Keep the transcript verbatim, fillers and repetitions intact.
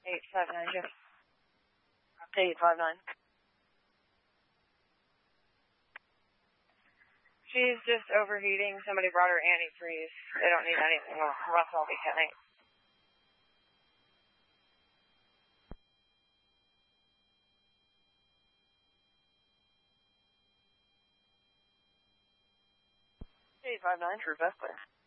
eight five nine, Jeff. eight five nine. She's just overheating. Somebody brought her antifreeze. They don't need anything else. I'll be hitting. eight five nine, True Vesper.